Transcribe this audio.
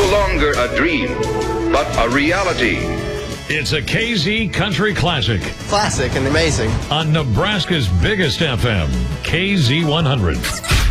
longer a dream, but a reality. It's a KZ Country Classic. Classic and amazing. On Nebraska's biggest FM, KZ100.